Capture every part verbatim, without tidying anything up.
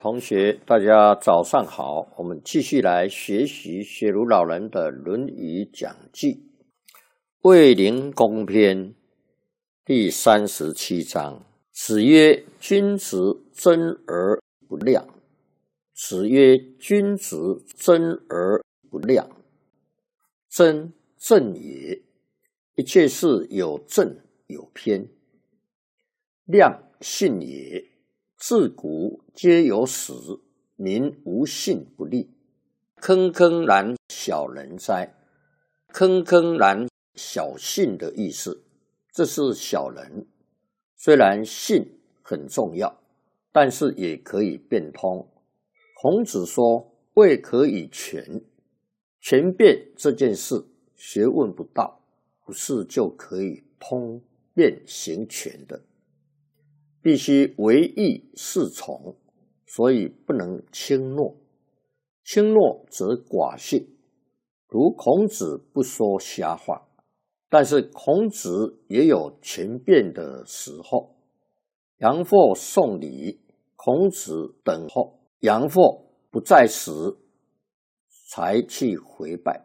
同学，大家早上好，我们继续来学习学儒老人的《论语》讲记，卫灵公篇第三十七章。子曰：君子争而不量。子曰：君子争而不量。争，正也。一切事有正有偏。量，信也。自古皆有始，民无信不立。坑坑然小人哉！坑坑然小信的意思，这是小人。虽然信很重要，但是也可以变通。孔子说：未可以全。全变这件事，学问不到，不是就可以通变行全的。必须为义是从，所以不能轻诺。轻诺则寡信。如孔子不说瞎话，但是孔子也有权变的时候。阳货送礼，孔子等候阳货不在时，才去回拜。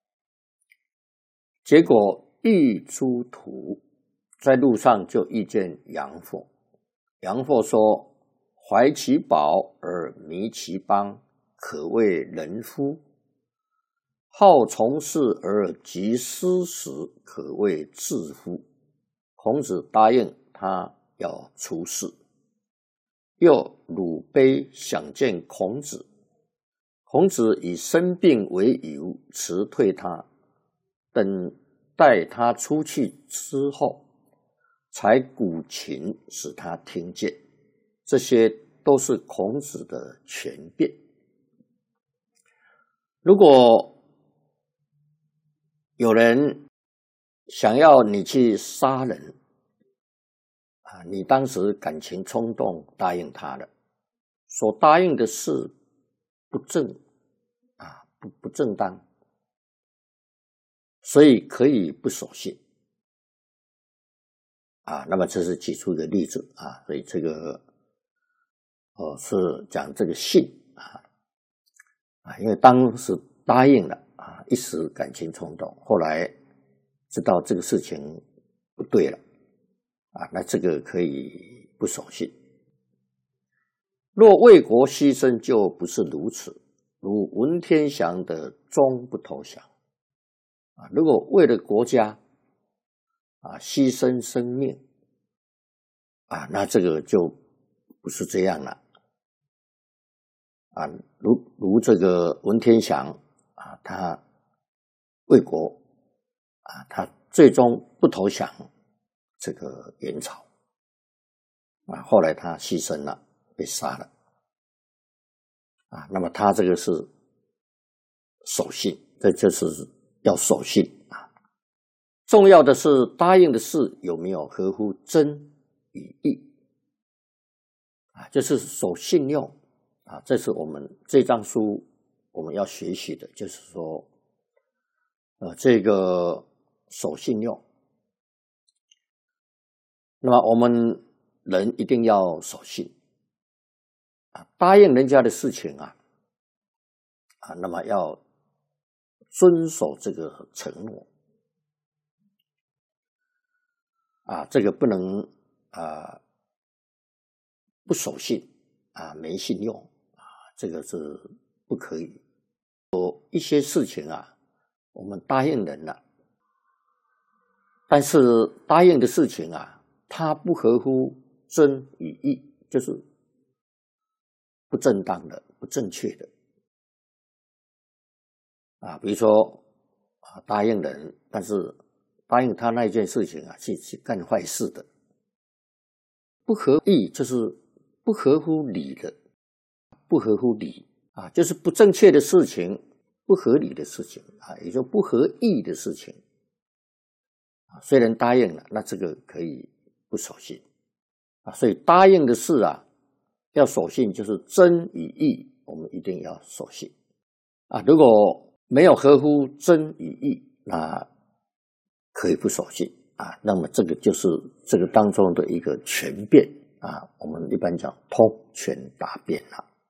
结果遇诸徒，在路上就遇见阳货。阳货说：怀其宝而迷其邦，可谓人夫；好从事而急失时，可谓智夫。孔子答应他要出仕。又鲁卑想见孔子，孔子以生病为由辞退他，等待他出去之后，才鼓琴使他听见。这些都是孔子的权变。如果有人想要你去杀人啊，你当时感情冲动答应他了，所答应的事不正啊，不不正当，所以可以不守信。啊，那么这是举出一个例子啊，所以这个哦是讲这个信啊啊，因为当时答应了啊，一时感情冲动，后来知道这个事情不对了啊，那这个可以不守信。若为国牺牲，就不是如此。如文天祥的终不投降啊，如果为了国家啊，牺牲生命啊，那这个就不是这样了啊。如如这个文天祥啊，他为国啊，他最终不投降这个元朝啊，后来他牺牲了，被杀了啊。那么他这个是守信，这就是要守信啊。重要的是答应的事有没有合乎真与义啊，就是守信用啊，这是我们这章书我们要学习的，就是说呃这个守信用。那么我们人一定要守信啊，答应人家的事情啊啊，那么要遵守这个承诺啊，这个不能啊不守信啊，没信用啊，这个是不可以。有一些事情啊，我们答应人了，但是答应的事情啊，它不合乎真与义，就是不正当的、不正确的啊。比如说啊，答应人，但是答应他那一件事情啊，去去干坏事的，不合义，就是不合乎理的，不合乎理啊，就是不正确的事情，不合理的事情啊，也就不合义的事情啊。虽然答应了，那这个可以不守信啊。所以答应的事啊，要守信，就是真与义，我们一定要守信啊。如果没有合乎真与义，那可以不守信啊。那么这个就是这个当中的一个权变啊，我们一般讲通权达变了。